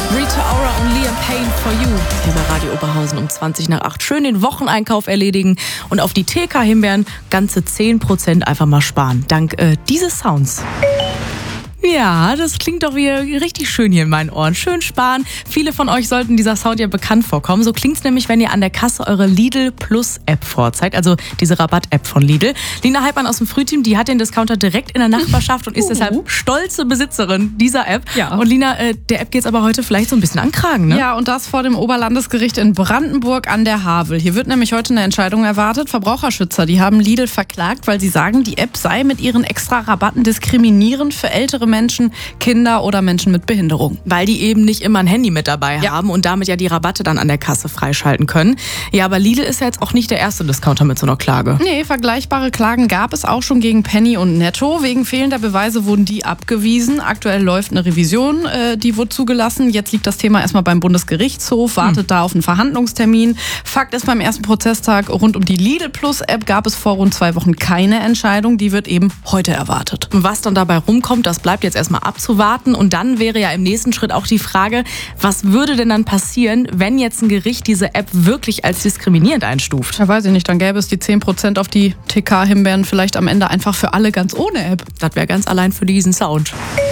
Rita Ora und Liam Payne for You. Hier bei Radio Oberhausen um 20:08. Schön den Wocheneinkauf erledigen und auf die TK-Himbeeren ganze 10% einfach mal sparen. Dank dieses Sounds. Ja, das klingt doch wieder richtig schön hier in meinen Ohren. Schön sparen. Viele von euch sollten dieser Sound ja bekannt vorkommen. So klingt's nämlich, wenn ihr an der Kasse eure Lidl Plus App vorzeigt, also diese Rabatt-App von Lidl. Lina Heidmann aus dem Frühteam, die hat den Discounter direkt in der Nachbarschaft und ist deshalb stolze Besitzerin dieser App. Ja. Und Lina, der App geht's aber heute vielleicht so ein bisschen an den Kragen, ne? Ja, und das vor dem Oberlandesgericht in Brandenburg an der Havel. Hier wird nämlich heute eine Entscheidung erwartet. Verbraucherschützer, die haben Lidl verklagt, weil sie sagen, die App sei mit ihren extra Rabatten diskriminierend für ältere Menschen, Kinder oder Menschen mit Behinderung. Weil die eben nicht immer ein Handy mit dabei haben und damit ja die Rabatte dann an der Kasse freischalten können. Ja, aber Lidl ist ja jetzt auch nicht der erste Discounter mit so einer Klage. Nee, vergleichbare Klagen gab es auch schon gegen Penny und Netto. Wegen fehlender Beweise wurden die abgewiesen. Aktuell läuft eine Revision, die wurde zugelassen. Jetzt liegt das Thema erstmal beim Bundesgerichtshof, wartet da auf einen Verhandlungstermin. Fakt ist, beim ersten Prozesstag rund um die Lidl Plus App gab es vor rund 2 Wochen keine Entscheidung. Die wird eben heute erwartet. Was dann dabei rumkommt, das bleibt jetzt erstmal abzuwarten. Und dann wäre ja im nächsten Schritt auch die Frage, was würde denn dann passieren, wenn jetzt ein Gericht diese App wirklich als diskriminierend einstuft? Ja, weiß ich nicht, dann gäbe es die 10% auf die TK-Himbeeren vielleicht am Ende einfach für alle ganz ohne App. Das wäre ganz allein für diesen Sound.